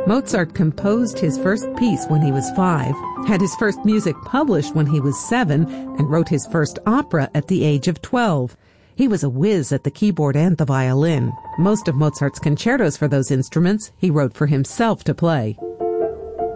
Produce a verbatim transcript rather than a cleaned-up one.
Mozart composed his first piece when he was five, had his first music published when he was seven, and wrote his first opera at the age of twelve. He was a whiz at the keyboard and the violin. Most of Mozart's concertos for those instruments he wrote for himself to play.